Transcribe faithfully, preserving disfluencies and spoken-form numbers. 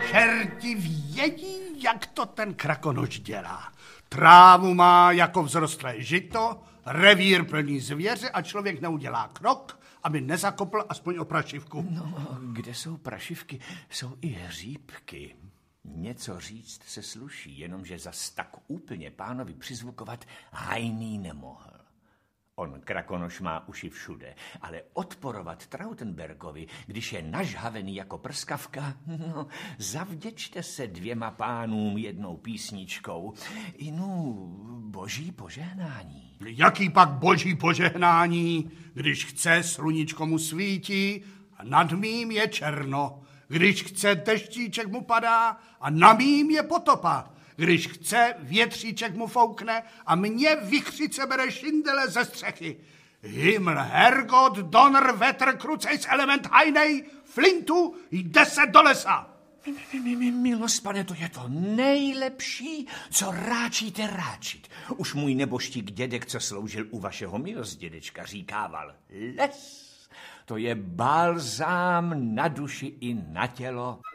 Čerti vědí, jak to ten krakonoš dělá. Trávu má jako vzrostlé žito, revír plný zvěře a člověk neudělá krok, aby nezakopl aspoň o prašivku. No, kde jsou prašivky, jsou i hříbky. Něco říct se sluší, jenomže zas tak úplně pánovi přizvukovat hajný nemohl. On, krakonoš, má uši všude, ale odporovat Trautenbergovi, když je nažhavený jako prskavka, no, zavděčte se dvěma pánům jednou písničkou. Inu, boží požehnání. Jaký pak boží požehnání, když chce, sluníčko mu svítí a nad mým je černo. Když chce, deštíček mu padá a na mým je potopa. Když chce, větříček mu foukne a mě vichřice bere šindele ze střechy. Himmel, Herrgott, Donner, Wetter, Kruceis, Element, Heinej, Flintu, jde se do lesa. Milost, pane, to je to nejlepší, co ráčíte ráčit. Už můj neboštík dědek, co sloužil u vašeho milost dědečka, říkával, les, to je balzám na duši i na tělo.